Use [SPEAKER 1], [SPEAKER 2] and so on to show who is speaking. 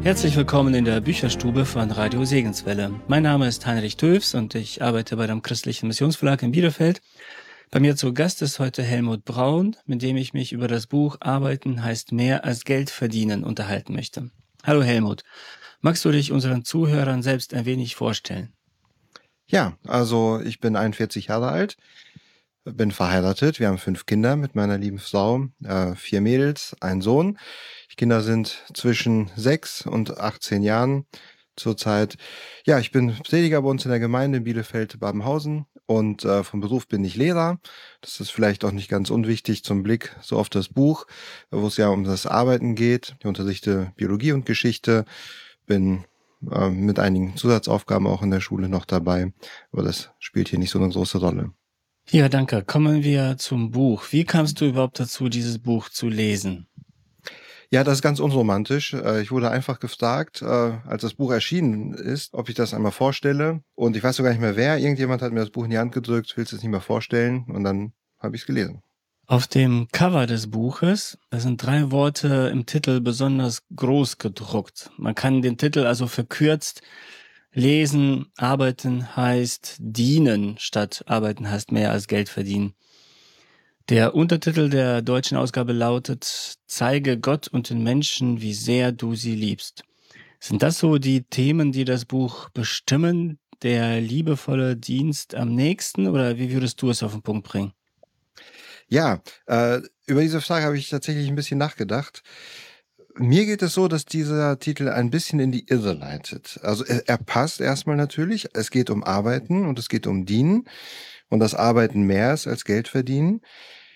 [SPEAKER 1] Herzlich willkommen in der Bücherstube von Radio Segenswelle. Mein Name ist Heinrich Töfs und ich arbeite bei dem Christlichen Missionsverlag in Bielefeld. Bei mir zu Gast ist heute Helmut Braun, mit dem ich mich über das Buch Arbeiten heißt mehr als Geld verdienen unterhalten möchte. Hallo Helmut, magst du dich unseren Zuhörern selbst ein wenig vorstellen?
[SPEAKER 2] Ja, also ich bin 41 Jahre alt, bin verheiratet. Wir haben 5 Kinder mit meiner lieben Frau, 4 Mädels, einen Sohn. Die Kinder sind zwischen 6 und 18 Jahren zurzeit. Ja, ich bin Prediger bei uns in der Gemeinde in Bielefeld-Babenhausen und vom Beruf bin ich Lehrer. Das ist vielleicht auch nicht ganz unwichtig zum Blick so auf das Buch, wo es ja um das Arbeiten geht. Ich unterrichte Biologie und Geschichte, bin mit einigen Zusatzaufgaben auch in der Schule noch dabei, aber das spielt hier nicht so eine große Rolle.
[SPEAKER 1] Ja, danke. Kommen wir zum Buch. Wie kamst du überhaupt dazu, dieses Buch zu lesen?
[SPEAKER 2] Ja, das ist ganz unromantisch. Ich wurde einfach gefragt, als das Buch erschienen ist, ob ich das einmal vorstelle. Und ich weiß sogar nicht mehr wer. Irgendjemand hat mir das Buch in die Hand gedrückt, willst du es nicht mehr vorstellen? Und dann habe ich es gelesen.
[SPEAKER 1] Auf dem Cover des Buches, da sind 3 Worte im Titel besonders groß gedruckt. Man kann den Titel also verkürzt lesen. Arbeiten heißt dienen, statt arbeiten heißt mehr als Geld verdienen. Der Untertitel der deutschen Ausgabe lautet: Zeige Gott und den Menschen, wie sehr du sie liebst. Sind das so die Themen, die das Buch bestimmen? Der liebevolle Dienst am nächsten? Oder wie würdest du es auf den Punkt bringen?
[SPEAKER 2] Ja, über diese Frage habe ich tatsächlich ein bisschen nachgedacht. Mir geht es so, dass dieser Titel ein bisschen in die Irre leitet. Also er passt erstmal natürlich. Es geht um Arbeiten und es geht um Dienen und das Arbeiten mehr ist als Geld verdienen.